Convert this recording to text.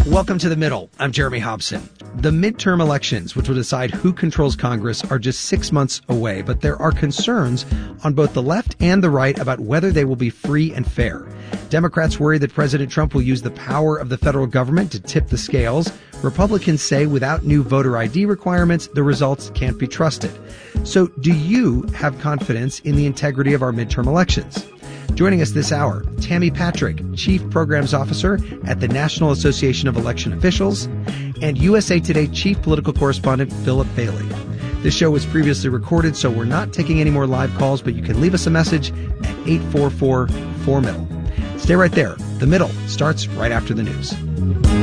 Welcome to The Middle. I'm Jeremy Hobson. The midterm elections, which will decide who controls Congress, are just 6 months away, but there are concerns on both the left and the right about whether they will be free and fair. Democrats worry that President Trump will use the power of the federal government to tip the scales. Republicans say without new voter ID requirements, the results can't be trusted. So do you have confidence in the integrity of our midterm elections? Joining us this hour, Tammy Patrick, Chief Programs Officer at the National Association of Election Officials, and USA Today Chief Political Correspondent Philip Bailey. This show was previously recorded, so we're not taking any more live calls, but you can leave us a message at 844-4MIDDLE. Stay right there. The Middle starts right after the news.